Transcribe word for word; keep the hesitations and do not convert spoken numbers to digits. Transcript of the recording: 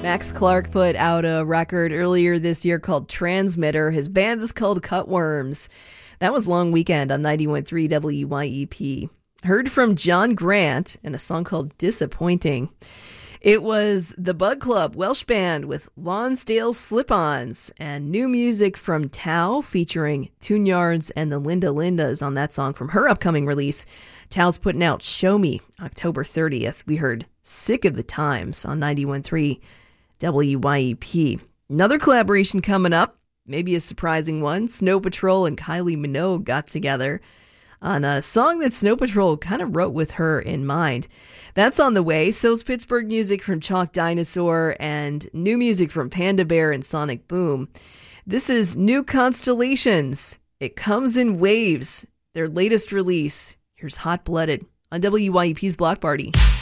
Max Clark put out a record earlier this year called Transmitter. His band is called Cutworms. That was Long Weekend on ninety-one point three W Y E P. Heard from John Grant in a song called Disappointing. It was the Bug Club Welsh band with Lonsdale Slip-Ons, and new music from Tao featuring Tune Yards and the Linda Lindas on that song from her upcoming release. Tao's putting out Show Me October thirtieth. We heard Sick of the Times on ninety-one point three W Y E P. Another collaboration coming up, maybe a surprising one. Snow Patrol and Kylie Minogue got together on a song that Snow Patrol kind of wrote with her in mind. That's on the way. So's Pittsburgh music from Chalk Dinosaur and new music from Panda Bear and Sonic Boom. This is New Constellations. It comes in waves. Their latest release. Here's Hot Blooded on W Y E P's Block Party.